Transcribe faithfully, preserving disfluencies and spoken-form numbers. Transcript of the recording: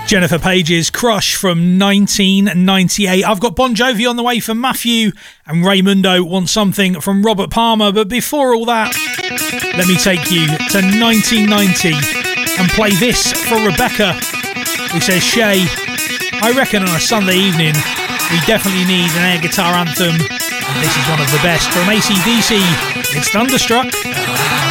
Jennifer Page's Crush from nineteen ninety-eight. I've got Bon Jovi on the way for Matthew, and Raymundo wants something from Robert Palmer. But before all that, let me take you to nineteen ninety and play this for Rebecca, who says, Shay, I reckon on a Sunday evening we definitely need an air guitar anthem, and this is one of the best from A C D C. It's Thunderstruck.